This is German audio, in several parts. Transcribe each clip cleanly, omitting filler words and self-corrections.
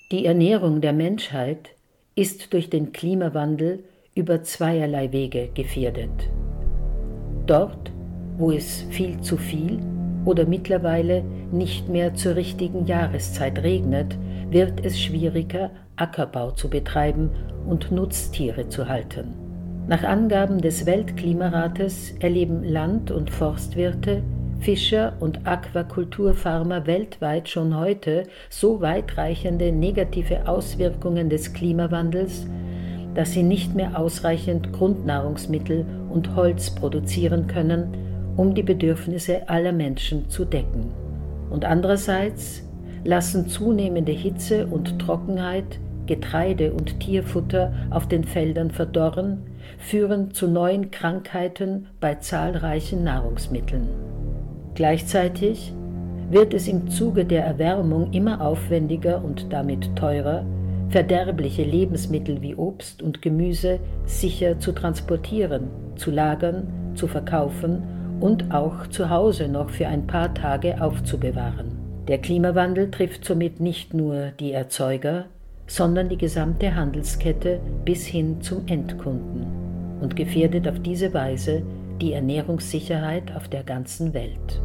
Die Ernährung der Menschheit ist durch den Klimawandel über zweierlei Wege gefährdet. Dort, wo es viel zu viel oder mittlerweile nicht mehr zur richtigen Jahreszeit regnet, wird es schwieriger, Ackerbau zu betreiben und Nutztiere zu halten. Nach Angaben des Weltklimarates erleben Land- und Forstwirte, Fischer und Aquakulturfarmer weltweit schon heute so weitreichende negative Auswirkungen des Klimawandels, dass sie nicht mehr ausreichend Grundnahrungsmittel und Holz produzieren können, um die Bedürfnisse aller Menschen zu decken. Und andererseits lassen zunehmende Hitze und Trockenheit Getreide und Tierfutter auf den Feldern verdorren, führen zu neuen Krankheiten bei zahlreichen Nahrungsmitteln. Gleichzeitig wird es im Zuge der Erwärmung immer aufwendiger und damit teurer, verderbliche Lebensmittel wie Obst und Gemüse sicher zu transportieren, zu lagern, zu verkaufen und auch zu Hause noch für ein paar Tage aufzubewahren. Der Klimawandel trifft somit nicht nur die Erzeuger, sondern die gesamte Handelskette bis hin zum Endkunden und gefährdet auf diese Weise die Ernährungssicherheit auf der ganzen Welt.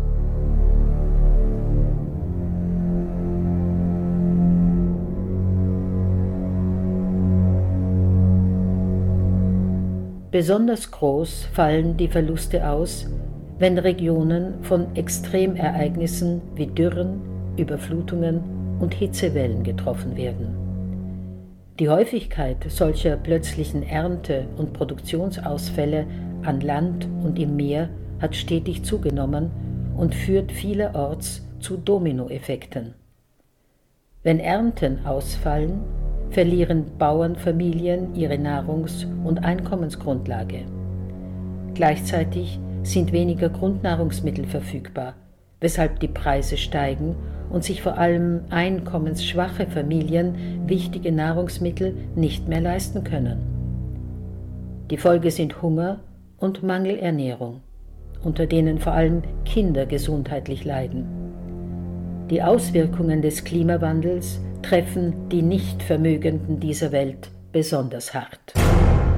Besonders groß fallen die Verluste aus, wenn Regionen von Extremereignissen wie Dürren, Überflutungen und Hitzewellen getroffen werden. Die Häufigkeit solcher plötzlichen Ernte- und Produktionsausfälle an Land und im Meer hat stetig zugenommen und führt vielerorts zu Dominoeffekten. Wenn Ernten ausfallen, verlieren Bauernfamilien ihre Nahrungs- und Einkommensgrundlage. Gleichzeitig sind weniger Grundnahrungsmittel verfügbar, weshalb die Preise steigen und sich vor allem einkommensschwache Familien wichtige Nahrungsmittel nicht mehr leisten können. Die Folge sind Hunger und Mangelernährung, unter denen vor allem Kinder gesundheitlich leiden. Die Auswirkungen des Klimawandels treffen die Nichtvermögenden dieser Welt besonders hart.